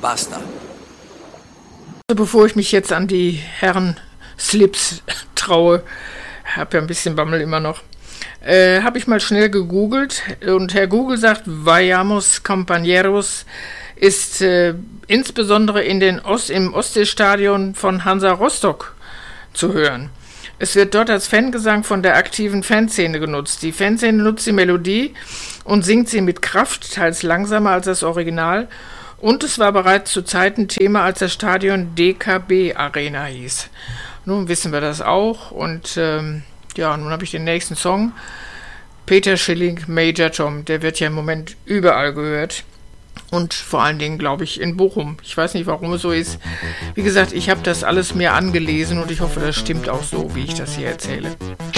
Master. Bevor ich mich jetzt an die Herren Slips traue, habe ja ein bisschen Bammel immer noch, habe ich mal schnell gegoogelt und Herr Google sagt, Vayamos Compañeros ist insbesondere im Ostseestadion von Hansa Rostock zu hören. Es wird dort als Fangesang von der aktiven Fanszene genutzt. Die Fanszene nutzt die Melodie und singt sie mit Kraft, teils langsamer als das Original. Und es war bereits zu Zeiten Thema, als das Stadion DKB Arena hieß. Nun wissen wir das auch. Und nun habe ich den nächsten Song. Peter Schilling, Major Tom. Der wird ja im Moment überall gehört. Und vor allen Dingen, glaube ich, in Bochum. Ich weiß nicht, warum es so ist. Wie gesagt, ich habe das alles mir angelesen und ich hoffe, das stimmt auch so, wie ich das hier erzähle.